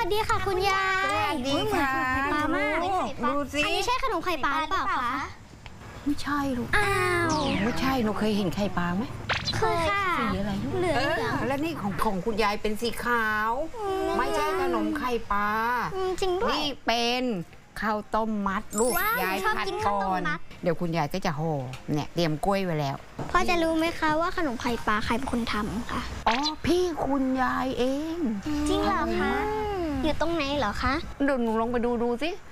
วัสดีค่ะคุณยายสวัสดีค่ะเหมือนขนมไข่ปลามากดูสิอันนี้ใช่ขนมไข่ปลาหรือเปล่าคะไม่ใช่ลูกอ้าวไม่ใช่หนูเคยเห็นไข่ปลาไหมเคยค่ะสีอะไรลูกเหลืองแล้วนี่ของคุณยายเป็นสีขาว ไม่ใช่ขนมไข่ปลาจริงด้วยนี่เป็นข้าวต้มมัดลูกว้าวยายชอบผัดกินข้าวก่ต้อมนมัดเดี๋ยวคุณยายก็จะห่อเนี่ยเตรียมกล้วยไว้แล้วพ่อจะรู้ไหมคะว่าขนมไข่ปลาใครเป็นคนทำคะอ๋อพี่คุณยายเองจริงเหรอคะอยู่ตรงไหนเหรอคะเดี๋ยวหนูลองไปดูสิ